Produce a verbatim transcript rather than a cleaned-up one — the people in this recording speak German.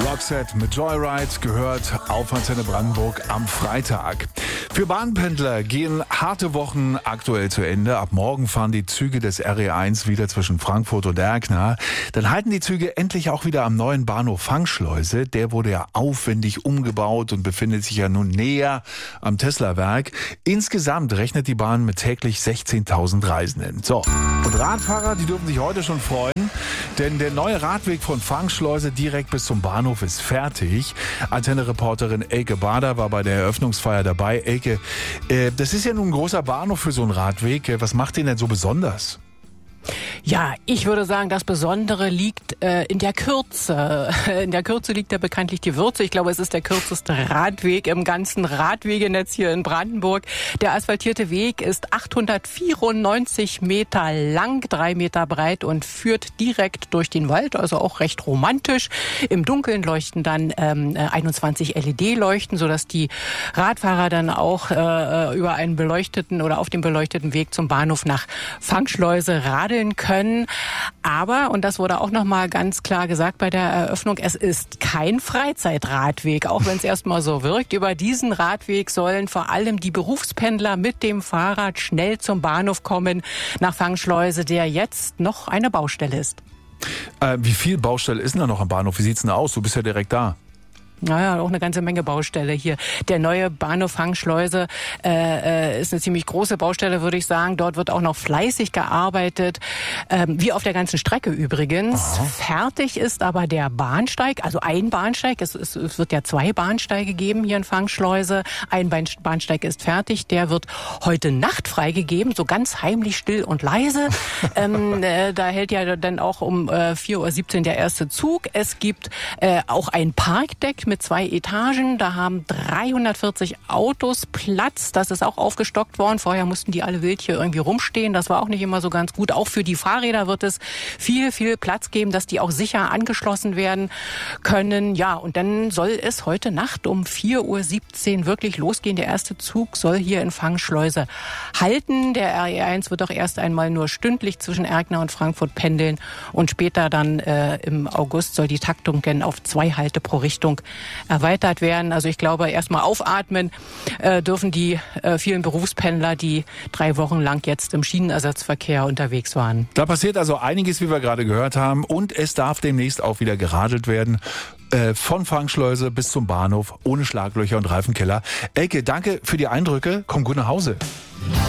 Roxette mit Joyride gehört auf Antenne Brandenburg am Freitag. Für Bahnpendler gehen harte Wochen aktuell zu Ende. Ab morgen fahren die Züge des R E eins wieder zwischen Frankfurt und Erkner. Dann halten die Züge endlich auch wieder am neuen Bahnhof Fangschleuse. Der wurde ja aufwendig umgebaut und befindet sich ja nun näher am Tesla-Werk. Insgesamt rechnet die Bahn mit täglich sechzehntausend Reisenden. So, und Radfahrer, die dürfen sich heute schon freuen, denn der neue Radweg von Fangschleuse direkt bis zum Bahnhof ist fertig. Antenne-Reporterin Elke Bader war bei der Eröffnungsfeier dabei. Elke, äh, das ist ja nun ein großer Bahnhof für so einen Radweg. Was macht den denn so besonders? Ja, ich würde sagen, das Besondere liegt äh, in der Kürze. In der Kürze liegt ja bekanntlich die Würze. Ich glaube, es ist der kürzeste Radweg im ganzen Radwegenetz hier in Brandenburg. Der asphaltierte Weg ist achthundertvierundneunzig Meter lang, drei Meter breit und führt direkt durch den Wald, also auch recht romantisch. Im Dunkeln leuchten dann ähm, einundzwanzig L E D-Leuchten, sodass die Radfahrer dann auch äh, über einen beleuchteten oder auf dem beleuchteten Weg zum Bahnhof nach Fangschleuse radeln können. Aber, und das wurde auch nochmal ganz klar gesagt bei der Eröffnung, es ist kein Freizeitradweg, auch wenn es erstmal so wirkt. Über diesen Radweg sollen vor allem die Berufspendler mit dem Fahrrad schnell zum Bahnhof kommen, nach Fangschleuse, der jetzt noch eine Baustelle ist. Äh, wie viel Baustelle ist denn da noch am Bahnhof? Wie sieht's denn aus? Du bist ja direkt da. Naja, auch eine ganze Menge Baustelle hier. Der neue Bahnhof Fangschleuse äh, ist eine ziemlich große Baustelle, würde ich sagen. Dort wird auch noch fleißig gearbeitet, ähm, wie auf der ganzen Strecke übrigens. Aha. Fertig ist aber der Bahnsteig, also ein Bahnsteig. Es, es, es wird ja zwei Bahnsteige geben hier in Fangschleuse. Ein Bahnsteig ist fertig, der wird heute Nacht freigegeben, so ganz heimlich, still und leise. ähm, äh, da hält ja dann auch um äh, vier Uhr siebzehn der erste Zug. Es gibt äh, auch ein Parkdeck mit mit zwei Etagen. Da haben dreihundertvierzig Autos Platz. Das ist auch aufgestockt worden. Vorher mussten die alle wild hier irgendwie rumstehen. Das war auch nicht immer so ganz gut. Auch für die Fahrräder wird es viel, viel Platz geben, dass die auch sicher angeschlossen werden können. Ja, und dann soll es heute Nacht um vier Uhr siebzehn wirklich losgehen. Der erste Zug soll hier in Fangschleuse halten. Der R E eins wird auch erst einmal nur stündlich zwischen Erkner und Frankfurt pendeln. Und später dann äh, im August soll die Taktung dann auf zwei Halte pro Richtung erweitert werden. Also ich glaube, erstmal aufatmen äh, dürfen die äh, vielen Berufspendler, die drei Wochen lang jetzt im Schienenersatzverkehr unterwegs waren. Da passiert also einiges, wie wir gerade gehört haben. Und es darf demnächst auch wieder geradelt werden. Äh, von Fangschleuse bis zum Bahnhof, ohne Schlaglöcher und Reifenkeller. Elke, danke für die Eindrücke. Komm gut nach Hause.